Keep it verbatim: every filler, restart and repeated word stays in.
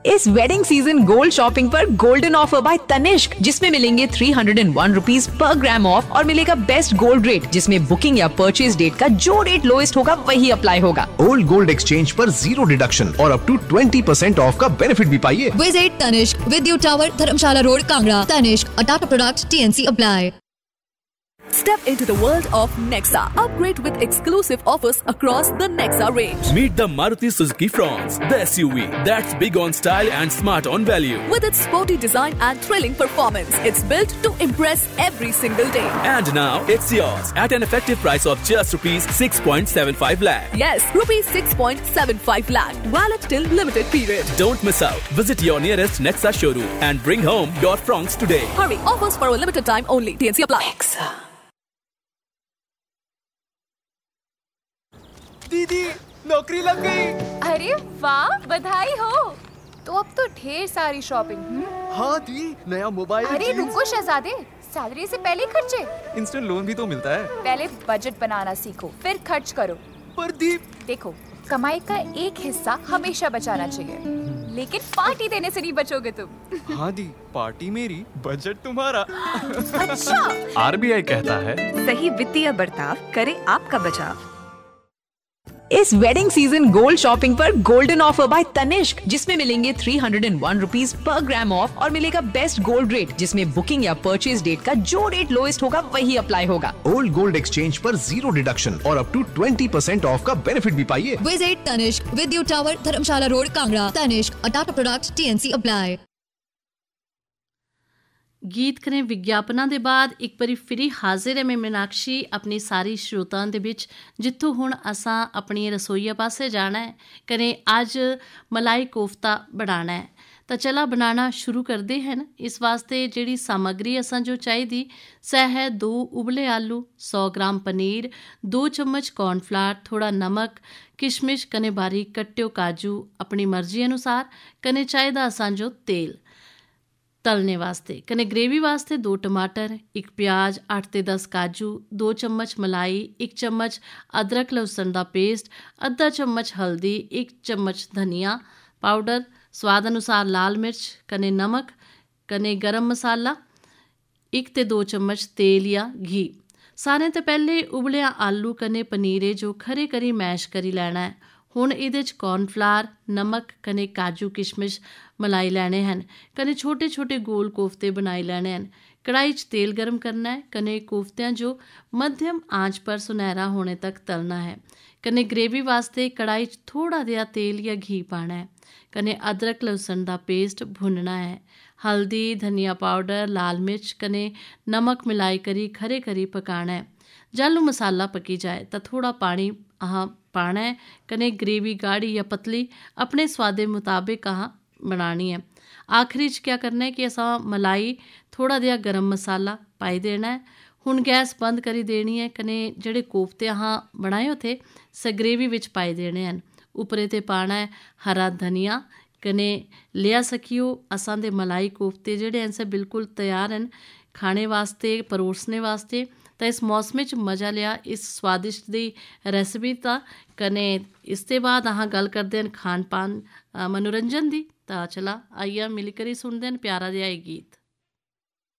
इस wedding season gold shopping पर golden offer bye Tanishq, जिसमें मिलेंगे three hundred and one rupees per gram of और मिलेगा बेस्ट गोल्ड रेट, जिसमें बुकिंग या परचेज डेट का जो रेट लोएस्ट होगा वही अप्लाई होगा। ओल्ड गोल्ड एक्सचेंज पर जीरो डिडक्शन और up to twenty percent of का बेनिफिट भी पाइए। विजिट तनिष्क, विद्युत tower, Dharamshala road, Kangra. Tanishq, a Tata product, T N C apply. Step into the world of Nexa. Upgrade with exclusive offers across the Nexa range. Meet the Maruti Suzuki Fronx, the S U V that's big on style and smart on value. With its sporty design and thrilling performance, it's built to impress every single day. And now it's yours at an effective price of just rupees six point seven five lakh. Yes, rupees six point seven five lakh. Valid till limited period. Don't miss out. Visit your nearest Nexa showroom and bring home your Fronx today. Hurry, offers for a limited time only. T N C apply. Nexa. दीदी नौकरी लग गई। अरे वाह, बधाई हो। तो अब तो ढेर सारी शॉपिंग। हाँ दी, नया मोबाइल। अरे रुको शहजादे, सैलरी से पहले खर्चे। इंस्टेंट लोन भी तो मिलता है। पहले बजट बनाना सीखो, फिर खर्च करो। पर दी, देखो, कमाई का एक हिस्सा हमेशा बचाना चाहिए, लेकिन पार्टी देने से नहीं बचोगे तुम। हाँ दी, पार्टी मेरी, बजट तुम्हारा। अच्छा। आर बी आई कहता है, सही वित्तीय बर्ताव करे आपका बचाव। इस वेडिंग सीजन गोल्ड शॉपिंग पर गोल्डन ऑफर बाय तनिष्क, जिसमें मिलेंगे three hundred and one rupees per gram of और मिलेगा बेस्ट गोल्ड रेट, जिसमें बुकिंग या परचेज डेट का जो रेट लोएस्ट होगा वही अप्लाई होगा। ओल्ड गोल्ड एक्सचेंज पर जीरो डिडक्शन और up to twenty percent of का बेनिफिट भी पाइए। विजिट तनिष्क, विद्युत tower, Dharamshala road, Kangra. Tanishq, a Tata product, T N C apply. ਗੀਤ ਕਰੇ ਵਿਗਿਆਪਨਾਂ ਦੇ ਬਾਅਦ ਇੱਕ ਵਾਰੀ ਫਿਰੀ ਹਾਜ਼ਰ ਹੈ ਮੈਂ ਮੀਨਾਕਸ਼ੀ ਆਪਣੀ ਸਾਰੀ ਸਰੋਤਾਂ ਦੇ ਵਿੱਚ, ਜਿੱਥੋਂ ਹੁਣ ਅਸਾਂ ਆਪਣੀ ਰਸੋਈਆਂ ਪਾਸੇ ਜਾਣਾ ਹੈ। ਕਰੇ ਅੱਜ ਮਲਾਈ ਕੋਫਤਾ ਬਣਾਉਣਾ ਹੈ ਤਾਂ ਚਲਾ ਬਣਾਉਣਾ ਸ਼ੁਰੂ ਕਰਦੇ ਹਨ। ਇਸ ਵਾਸਤੇ ਜਿਹੜੀ ਸਾਮੱਗਰੀ ਅਸਾਂ ਜੋ ਚਾਹੀਦੀ ਸਹਿ ਹੈ ਦੋ ਉਬਲੇ ਆਲੂ, सौ ग्राम पनीर, दो चम्मच कॉर्नफ्लावर, थोड़ा नमक, किशमिश, कने बारीक कट्टियो काजू अपनी मर्जी अनुसार, कने चाहिदा असां जो तेल तलने वास्ते, कने ग्रेवी वास्ते दो टमाटर, एक प्याज, आठ ते दस काजू, दो चम्मच मलाई, एक चम्मच अदरक लहसुन का पेस्ट, अद्धा चम्मच हल्दी, एक चम्मच धनिया पाउडर, स्वाद अनुसार लाल मिर्च, कने नमक, कने गरम मसाला, एक ते दो चम्मच तेल या घी। सारे तो पहले उबलिया आलू कने पनीरे जो खरे करी मैश करी लैना है। हुण इहदे च कॉर्नफ्लावर, नमक, कने काजू किशमिश मलाई लैने हैं, कने छोटे छोटे गोल कोफ्ते बनाई लैने हैं। कढ़ाई च तेल गर्म करना है, कने कोफ्तियाँ जो मध्यम आंच पर सुनहरा होने तक तलना है। कने ग्रेवी वास्ते कढ़ाई च थोड़ा जिहा तेल या घी पाना है। कने अदरक लहसुन का पेस्ट भुनना है। हल्दी, धनिया पाउडर, लाल मिर्च, कने नमक मिलाई करी खरे करी पकाना है। जल मसाला पकी जाए तो थोड़ा पानी अहाँ पाना है। कने ग्रेवी गाढ़ी या पतली अपने स्वादे मुताबिक अहाँ बनानी है। आखिरी च क्या करना है कि असा मलाई थोड़ा जिहा गरम मसाला पाई देना है। हुण गैस बंद करी देनी है। कने जेडे कोफ्ते अहाँ बनाए थे स ग्रेवी विच पाई देने हैं। उपरे ते पाना है हरा धनिया। कने लिया सकियो असां दे मलाई कोफ्ते जेडे हैं से बिल्कुल तैयार हैं खाने वास्ते, परोसने वास्ते। तो इस मौसम च मज़ा लिया इस स्वादिष्ट दी रेसिपी का। कने इस ते बाद अहाँ गल करते हैं खान पान मनोरंजन दी। तो चला आइए मिल कर ही सुनते हैं प्यारा जिहा गीत।